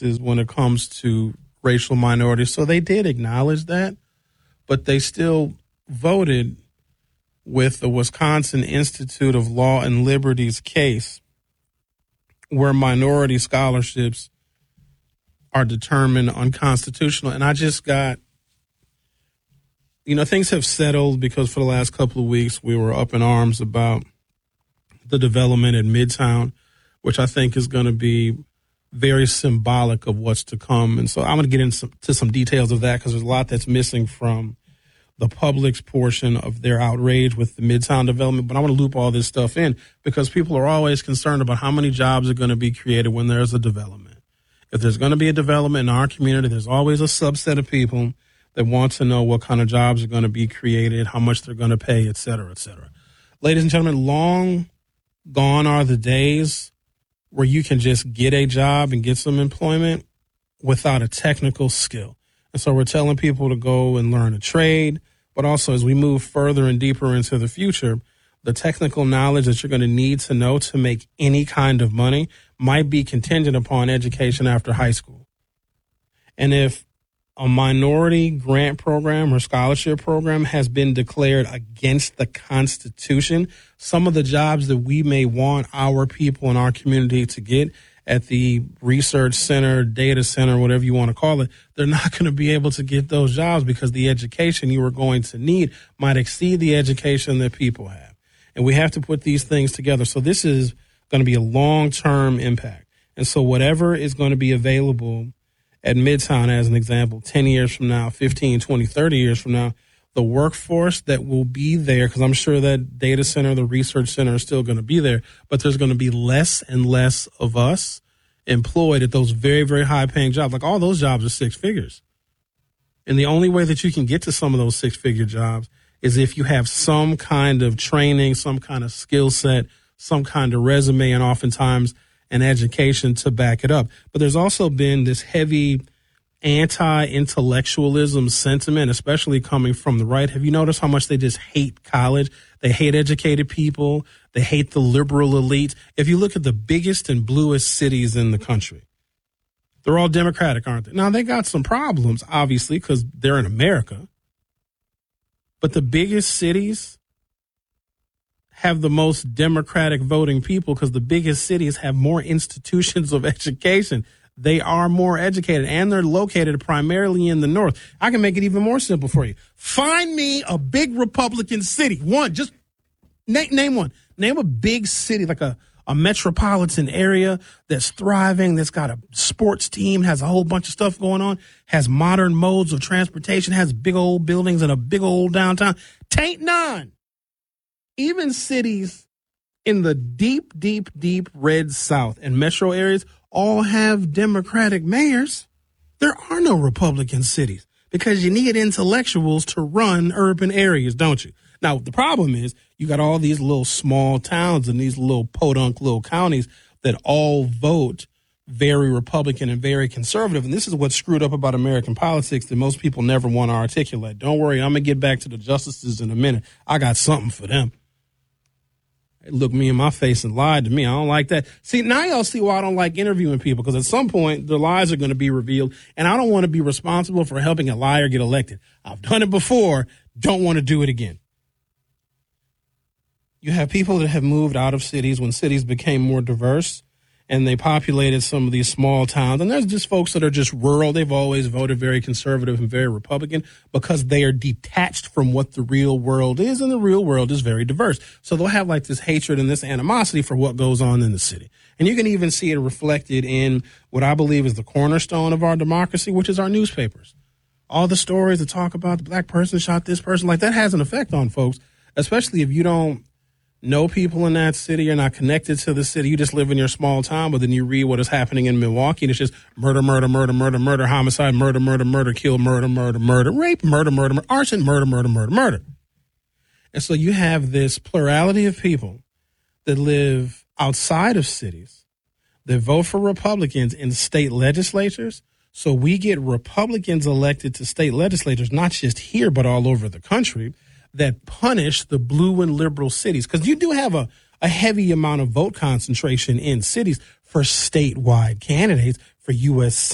cases when it comes to racial minorities. So they did acknowledge that, but they still voted with the Wisconsin Institute of Law and Liberty's case where minority scholarships are determined unconstitutional. And I just got, things have settled because for the last couple of weeks we were up in arms about the development at Midtown, which I think is going to be very symbolic of what's to come. And so I'm going to get into some details of that because there's a lot that's missing from the public's portion of their outrage with the Midtown development. But I want to loop all this stuff in because people are always concerned about how many jobs are going to be created when there's a development. If there's going to be a development in our community, there's always a subset of people that want to know what kind of jobs are going to be created, how much they're going to pay, et cetera, et cetera. Ladies and gentlemen, long gone are the days where you can just get a job and get some employment without a technical skill. And so we're telling people to go and learn a trade, but also as we move further and deeper into the future, the technical knowledge that you're going to need to know to make any kind of money might be contingent upon education after high school. And if a minority grant program or scholarship program has been declared against the Constitution, some of the jobs that we may want our people in our community to get at the research center, data center, whatever you want to call it, they're not going to be able to get those jobs because the education you are going to need might exceed the education that people have. And we have to put these things together. So this is going to be a long-term impact. And so whatever is going to be available at Midtown, as an example, 10 years from now, 15, 20, 30 years from now, the workforce that will be there, because I'm sure that data center, the research center is still going to be there, but there's going to be less and less of us employed at those very, very high-paying jobs. Like all those jobs are six figures. And the only way that you can get to some of those six-figure jobs is if you have some kind of training, some kind of skill set, some kind of resume, and oftentimes an education to back it up. But there's also been this heavy anti-intellectualism sentiment, especially coming from the right. Have you noticed how much they just hate college? They hate educated people. They hate the liberal elite. If you look at the biggest and bluest cities in the country, they're all Democratic, aren't they? Now, they got some problems, obviously, because they're in America. But the biggest cities have the most Democratic voting people because the biggest cities have more institutions of education. They are more educated, and they're located primarily in the north. I can make it even more simple for you. Find me a big Republican city. One, just name one. Name a big city, like a metropolitan area that's thriving, that's got a sports team, has a whole bunch of stuff going on, has modern modes of transportation, has big old buildings and a big old downtown. Tain't none. Even cities in the deep, deep, deep red South and metro areas all have Democratic mayors. There are no Republican cities because you need intellectuals to run urban areas, don't you? Now, the problem is you got all these little small towns and these little podunk little counties that all vote very Republican and very conservative. And this is what's screwed up about American politics that most people never want to articulate. Don't worry, I'm going to get back to the justices in a minute. I got something for them. They looked me in my face and lied to me. I don't like that. See, now y'all see why I don't like interviewing people, because at some point their lies are going to be revealed, and I don't want to be responsible for helping a liar get elected. I've done it before. Don't want to do it again. You have people that have moved out of cities when cities became more diverse, and they populated some of these small towns. And there's just folks that are just rural. They've always voted very conservative and very Republican because they are detached from what the real world is, and the real world is very diverse. So they'll have like this hatred and this animosity for what goes on in the city. And you can even see it reflected in what I believe is the cornerstone of our democracy, which is our newspapers. All the stories that talk about the black person shot this person, like that has an effect on folks, especially if you don't know people in that city, you're not connected to the city, you just live in your small town, but then you read what is happening in Milwaukee, and it's just murder, murder, murder, murder, murder, homicide, murder, murder, murder, kill, murder, murder, murder, rape, murder, murder, murder, arson, murder, murder, murder, murder. And so you have this plurality of people that live outside of cities that vote for Republicans in state legislatures. So we get Republicans elected to state legislatures, not just here, but all over the country, that punish the blue and liberal cities. Because you do have a heavy amount of vote concentration in cities for statewide candidates for U.S.